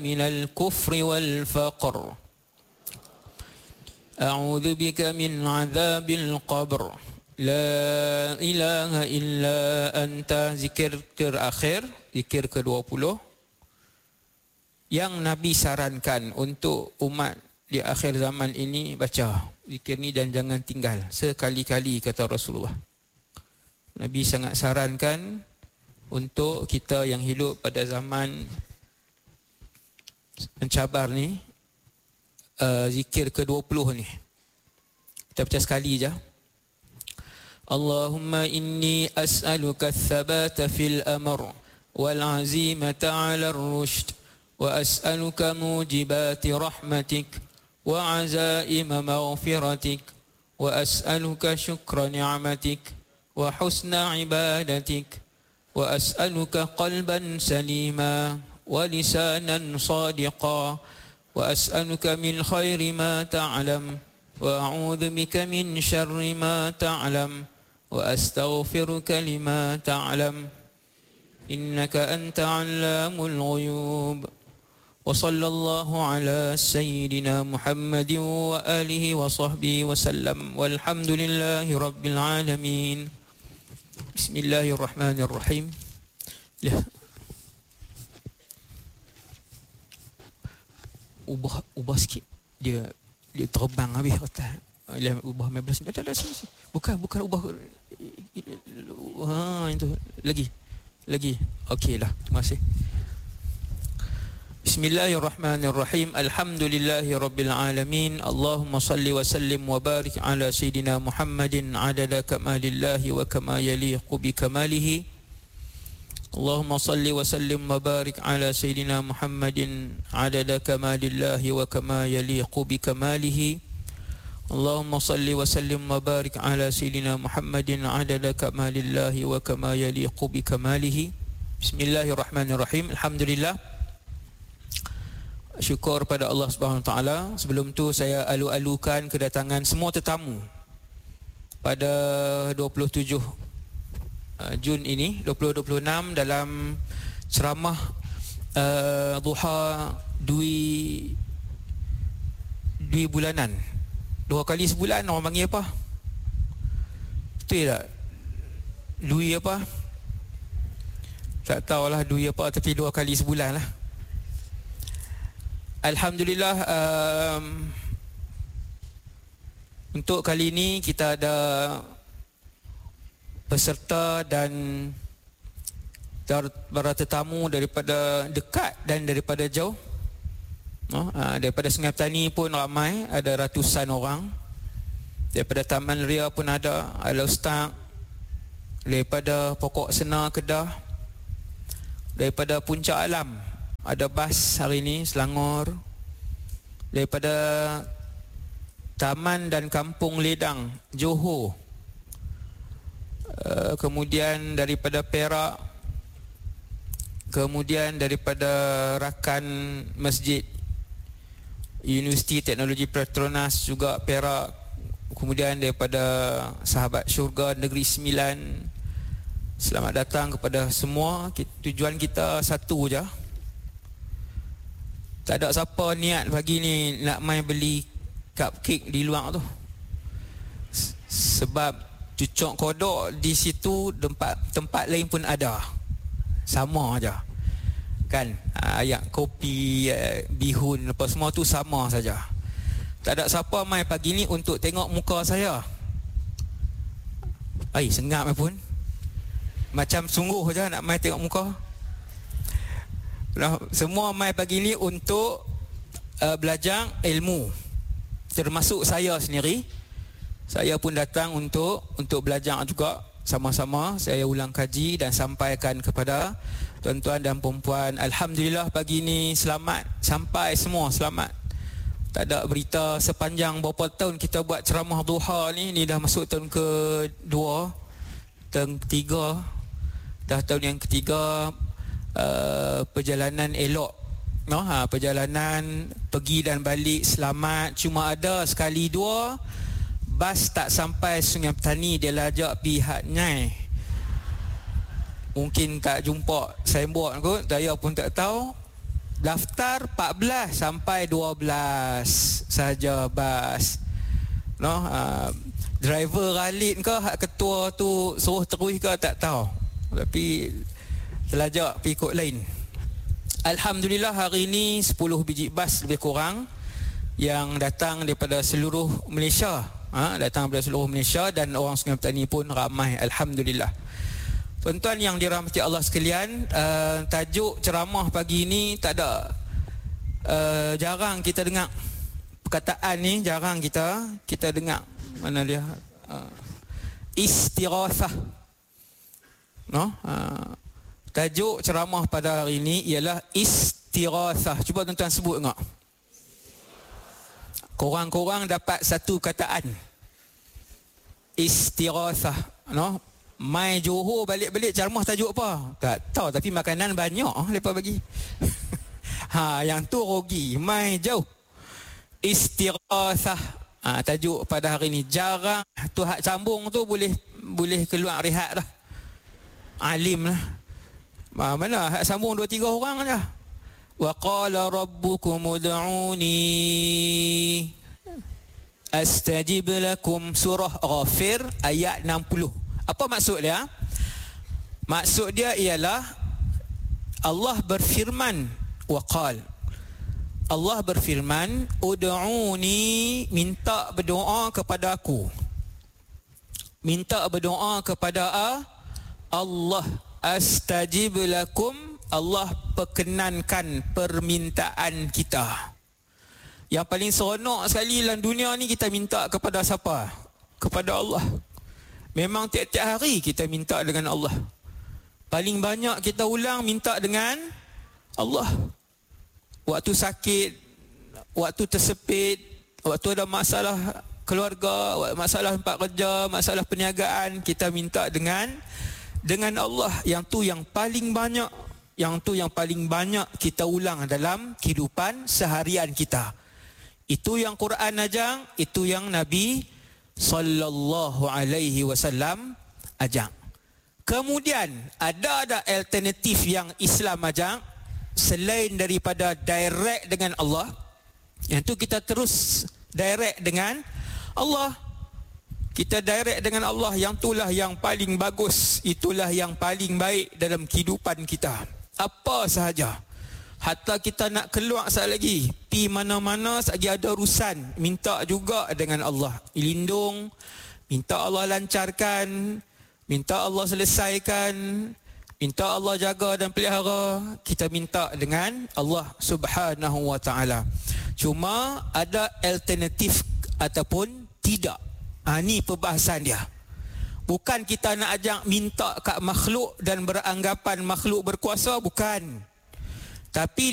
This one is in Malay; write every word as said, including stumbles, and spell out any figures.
minal kufri wal faqr. A'udzu bika min 'adzabil qabr. La ilaha illa anta. Zikir terakhir, zikir ke dua puluh, yang Nabi sarankan untuk umat di akhir zaman ini baca zikir ni dan jangan tinggal sekali-kali, kata Rasulullah. Nabi sangat sarankan untuk kita yang hidup pada zaman mencabar ni, uh, zikir ke dua puluh ni. Kita baca sekali je. Allahumma inni as'aluka ats-tsabata fil amr wal 'azimata 'ala ar-rushd wa as'aluka mujibati rahmatik wa 'azaima maghfiratik wa as'aluka syukra ni'matik wa husna ibadatik wa as'aluka qalban salima wa lisanan sadiqa wa as'aluka min khairi ma ta'lam wa a'udzu bika min syarri ma ta'lam wa astaghfiruka lima ta'lam innaka anta 'allamul ghuyub. Wa sallallahu ala sayyidina Muhammadin wa alihi wa sahbihi wa sallam walhamdulillahi rabbil alamin. Bismillahirrahmanirrahim. Ubah ubah sikit, dia dia terbang habis kata. Dia ubah lima belas. Tak ada sini. Bukan bukan ubah. Ha itu lagi. Lagi. Okeylah. Terima kasih. Bismillahirrahmanirrahim. Alhamdulillahi rabbil alamin. Allahumma salli wa sallim wa barik ala sayyidina Muhammadin adada kamalillahi wa kama yaliqu bi kamalihi. Allahumma salli wa sallim wa barik ala sayyidina Muhammadin adada kamalillahi wa kama yaliqu bi kamalihi. Allahumma salli wa sallim wa barik ala sayyidina Muhammadin adada kamalillahi wa kama yaliqu bi kamalihi. Bismillahirrahmanirrahim. Alhamdulillah. Syukur pada Allah Subhanahu Wa Taala. Sebelum tu saya alu-alukan kedatangan semua tetamu pada dua puluh tujuh Jun ini, dua ribu dua puluh enam, dalam ceramah uh, duha dui dui bulanan. Dua kali sebulan orang panggil apa? Betul tak? Dui apa? Tak tahulah dui apa, tapi dua kali sebulan lah. Alhamdulillah, um, untuk kali ini kita ada peserta dan para tetamu daripada dekat dan daripada jauh. Oh, aa, daripada Sungai Petani pun ramai, ada ratusan orang. Daripada Taman Ria pun ada, ada ustaz. Daripada Pokok Sena Kedah. Daripada Puncak Alam ada bas hari ini, Selangor. Daripada Taman dan Kampung Ledang, Johor. Uh, kemudian daripada Perak. Kemudian daripada rakan Masjid Universiti Teknologi Petronas juga Perak. Kemudian daripada Sahabat Syurga Negeri Sembilan. Selamat datang kepada semua. Tujuan kita satu je. Tak ada siapa niat pagi ni nak main beli cupcake di luar tu. Sebab cucuk kodok di situ, tempat tempat lain pun ada. Sama aja. Kan, ayat kopi, bihun apa semua tu sama saja. Tak ada siapa mai pagi ni untuk tengok muka saya. Ai, sengap pun. Macam sungguh je nak mai tengok muka. Nah, semua mai pagi ni untuk uh, belajar ilmu. Termasuk saya sendiri. Saya pun datang untuk untuk belajar juga. Sama-sama saya ulang kaji dan sampaikan kepada tuan-tuan dan perempuan. Alhamdulillah pagi ni selamat, sampai semua selamat. Tak ada berita sepanjang berapa tahun kita buat ceramah duha ni. Ni dah masuk tahun kedua, tahun ketiga. Dah tahun yang ketiga. uh, Perjalanan elok, no? ha, Perjalanan pergi dan balik selamat. Cuma ada sekali dua bas tak sampai Sungai Petani, dia lajak pihak Nyai. Mungkin tak jumpa signboard kot, saya pun tak tahu. daftar empat belas sampai dua belas saja bas. No, uh, driver Khalid ke hak ketua tu suruh terus ke tak tahu. Tapi terlajak pergi ikut lain. Alhamdulillah hari ini sepuluh biji bas lebih kurang yang datang daripada seluruh Malaysia. Ha, datang daripada seluruh Malaysia dan orang Sungai Petani pun ramai, alhamdulillah. Tuan-tuan yang dirahmati Allah sekalian, uh, tajuk ceramah pagi ini tak ada, uh, jarang kita dengar perkataan ni, jarang kita kita dengar. Mana dia? Uh, istirahat. No? Uh, tajuk ceramah pada hari ini ialah istirahat. Cuba tuan-tuan sebut enggak? Korang-korang dapat satu kataan. Istirahat. No? Mai Johor balik-balik ceramah tajuk apa? Tak tahu, tapi makanan banyak lepas bagi. Ha, yang tu rugi. Mai jauh. Istirahat. Ha, tajuk pada hari ni. Jarang tu hak sambung tu boleh boleh keluar rehat dah. Alim lah. Ha, mana hak sambung dua tiga orang dah. Wa qala rabbukum ud'uni astajib lakum, surah Ghafir ayat enam puluh. Apa maksud dia? Maksud dia ialah Allah berfirman, waqal. Allah berfirman, ud'uni, minta berdoa kepada aku. Minta berdoa kepada Allah. Astajib lakum, Allah perkenankan permintaan kita. Yang paling seronok sekali dalam dunia ni kita minta kepada siapa? Kepada Allah. Memang tiap-tiap hari kita minta dengan Allah. Paling banyak kita ulang minta dengan Allah. Waktu sakit, waktu tersepit, waktu ada masalah keluarga, masalah tempat kerja, masalah perniagaan, kita minta dengan dengan Allah. Yang tu yang paling banyak, yang tu yang paling banyak kita ulang dalam kehidupan seharian kita. Itu yang Quran ajang, itu yang Nabi sallallahu alaihi wasallam ajak. Kemudian ada ada alternatif yang Islam ajak selain daripada direct dengan Allah. Yang tu kita terus direct dengan Allah. Kita direct dengan Allah, yang itulah yang paling bagus, itulah yang paling baik dalam kehidupan kita. Apa sahaja. Hatta kita nak keluar sekali lagi, pi mana-mana lagi ada urusan, minta juga dengan Allah. Lindung, minta Allah lancarkan, minta Allah selesaikan, minta Allah jaga dan pelihara. Kita minta dengan Allah Subhanahu wa taala. Cuma ada alternatif ataupun tidak. Ha, ni perbahasan dia. Bukan kita nak ajak minta kat makhluk dan beranggapan makhluk berkuasa, bukan. Tapi